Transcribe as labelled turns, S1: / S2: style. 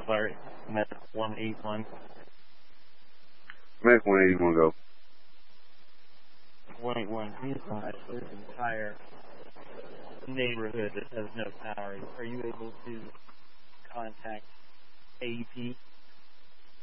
S1: Sorry, Met 181.
S2: Met 181, go.
S1: 181, can you advise this entire neighborhood that has no power? Are you able to contact AEP?